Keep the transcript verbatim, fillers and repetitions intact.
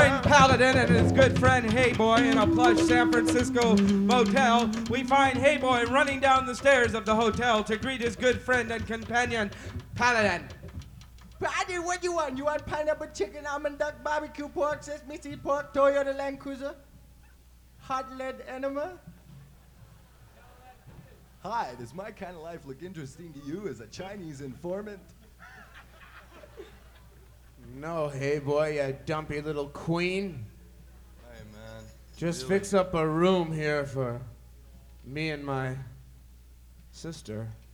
find Paladin and his good friend Hey Boy in a plush San Francisco motel. We find Hey Boy running down the stairs of the hotel to greet his good friend and companion, Paladin. Paladin, what you want? You want pineapple chicken, almond duck, barbecue pork, sesame seed pork, Toyota Land Cruiser? Hot lead enema? Hi, does my kind of life look interesting to you as a Chinese informant? No, Hey Boy, you dumpy little queen. Hey, man. Just really? fix up a room here for me and my sister.